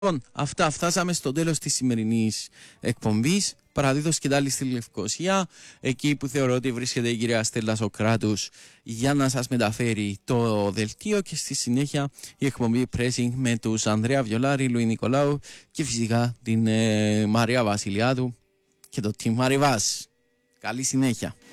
Λοιπόν, αυτά φτάσαμε στο τέλος της σημερινής εκπομπής. Παραδίδω σκητάλη στη Λευκοσία, εκεί που θεωρώ ότι βρίσκεται η κυρία Στέλλα Σοκράτους για να σας μεταφέρει το δελτίο, και στη συνέχεια η εκπομπή Pressing με τους Ανδρέα Βιολάρη, Λουί Νικολάου και φυσικά την Μαρία Βασιλιάδου και το Team Marivas. Καλή συνέχεια.